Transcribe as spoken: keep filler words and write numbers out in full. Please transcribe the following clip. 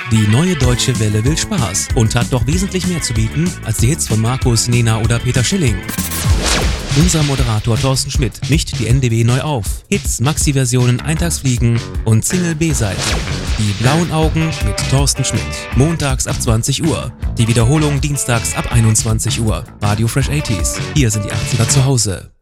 Die neue Deutsche Welle will Spaß und hat doch wesentlich mehr zu bieten als die Hits von Markus, Nena oder Peter Schilling. Unser Moderator Thorsten Schmidt mischt die N D W neu auf. Hits, Maxi-Versionen, Eintagsfliegen und Single-B-Seiten. Die blauen Augen mit Thorsten Schmidt. Montags ab zwanzig Uhr. Die Wiederholung dienstags ab einundzwanzig Uhr. Radio Fresh achtziger. Hier sind die achtziger zu Hause.